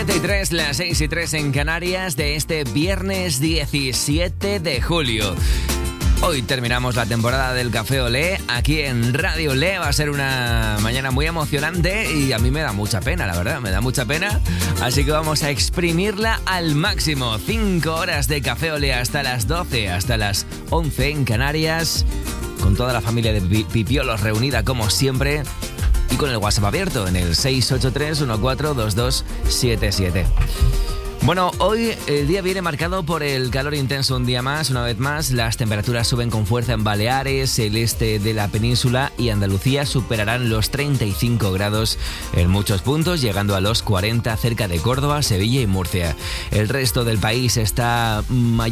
7:03, las 6:03 en Canarias de este viernes 17 de julio. Hoy terminamos la temporada del Café Olé aquí en Radio Olé. Va a ser una mañana muy emocionante y a mí me da mucha pena, la verdad, me da mucha pena. Así que vamos a exprimirla al máximo. 5 horas de Café Olé hasta las 12, hasta las 11 en Canarias, con toda la familia de Pipiolos reunida como siempre. Y con el WhatsApp abierto en el 683-142277. Bueno, hoy el día viene marcado por el calor intenso un día más, una vez más. Las temperaturas suben con fuerza en Baleares, el este de la península y Andalucía superarán los 35 grados en muchos puntos, llegando a los 40 cerca de Córdoba, Sevilla y Murcia. El resto del país estará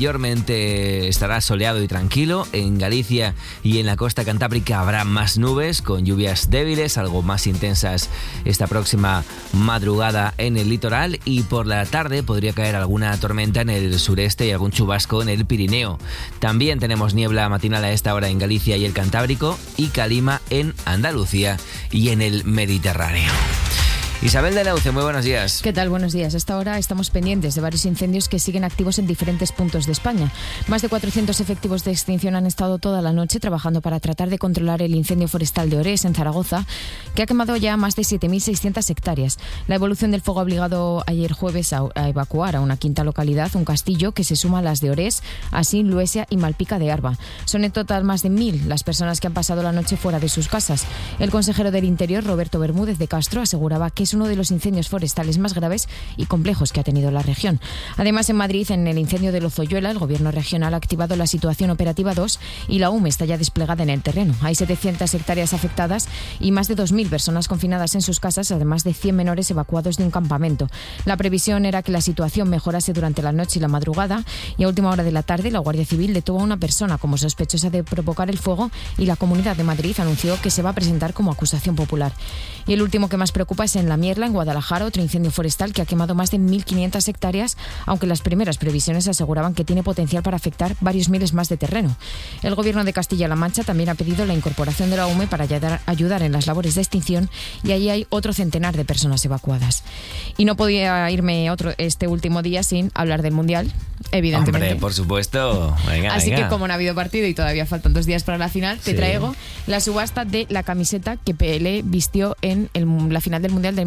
soleado y tranquilo. En Galicia y en la costa cantábrica habrá más nubes, con lluvias débiles, algo más intensas esta próxima madrugada en el litoral, y por la tarde podría caer alguna tormenta en el sureste y algún chubasco en el Pirineo. También tenemos niebla matinal a esta hora en Galicia y el Cantábrico, y calima en Andalucía y en el Mediterráneo. Isabel de Lauce, muy buenos días. ¿Qué tal? Buenos días. Hasta ahora estamos pendientes de varios incendios que siguen activos en diferentes puntos de España. Más de 400 efectivos de extinción han estado toda la noche trabajando para tratar de controlar el incendio forestal de Orés, en Zaragoza, que ha quemado ya más de 7.600 hectáreas. La evolución del fuego ha obligado ayer jueves a evacuar a una quinta localidad, un castillo, que se suma a las de Orés, Asín, Luesia y Malpica de Arba. Son en total más de 1.000 las personas que han pasado la noche fuera de sus casas. El consejero del Interior, Roberto Bermúdez de Castro, aseguraba que es uno de los incendios forestales más graves y complejos que ha tenido la región. Además, en Madrid, en el incendio de Lozoyuela, el gobierno regional ha activado la situación operativa 2 y la UME está ya desplegada en el terreno. Hay 700 hectáreas afectadas y más de 2.000 personas confinadas en sus casas, además de 100 menores evacuados de un campamento. La previsión era que la situación mejorase durante la noche y la madrugada, y a última hora de la tarde la Guardia Civil detuvo a una persona como sospechosa de provocar el fuego, y la Comunidad de Madrid anunció que se va a presentar como acusación popular. Y el último que más preocupa es en La Mierla, en Guadalajara, otro incendio forestal que ha quemado más de 1.500 hectáreas, aunque las primeras previsiones aseguraban que tiene potencial para afectar varios miles más de terreno. El gobierno de Castilla-La Mancha también ha pedido la incorporación de la UME para ayudar en las labores de extinción, y allí hay otro centenar de personas evacuadas. Y no podía irme este último día sin hablar del Mundial, evidentemente. Hombre, por supuesto. Así que, como no ha habido partido y todavía faltan 2 días para la final, te traigo la subasta de la camiseta que Pelé vistió en la final del Mundial de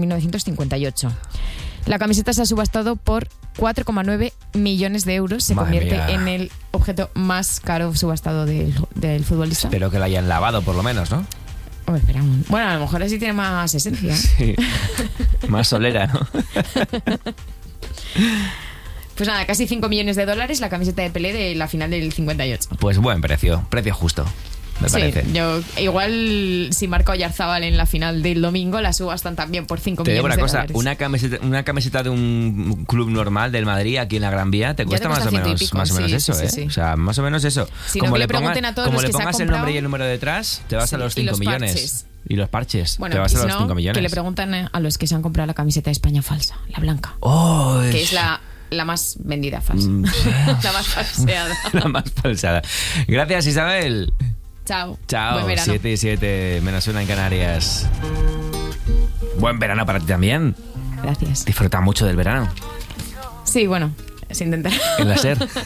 1958. La camiseta se ha subastado por 4,9 millones de euros. Se convierte en el objeto más caro subastado del futbolista. Espero que la hayan lavado, por lo menos, ¿no? Hombre, espera. Bueno, a lo mejor así tiene más esencia. Sí. Más solera, ¿no? Pues nada, casi 5 millones de dólares la camiseta de Pelé de la final del 58. Pues buen precio justo, me parece. Yo igual si marca Oyarzábal en la final del domingo, la subastan también por 5 millones de dólares. Te digo una cosa, una camiseta de un club normal del Madrid aquí en la Gran Vía te cuesta más o menos eso, ¿eh? Sí. O sea, más o menos eso. Si como no, le pongas el nombre y el número detrás, te vas a los 5 millones. Parches. Y los parches, bueno, te vas a los 5 millones. Que le preguntan a los que se han comprado la camiseta de España falsa, la blanca. Que es la más vendida falsa. La más falseada. La más falseada. Gracias, Isabel. Chao. Chao. 7:07 -1 en Canarias. Buen verano para ti también. Gracias. Disfruta mucho del verano. Sí, bueno, se intentará. En la SER.